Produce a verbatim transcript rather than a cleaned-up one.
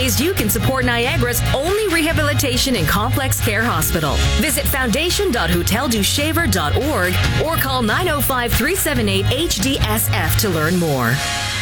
ways you can support Niagara's only rehabilitation and complex care hospital. Visit foundation dot hotel du shaver dot org or call nine oh five, three seven eight, H D S F to learn more.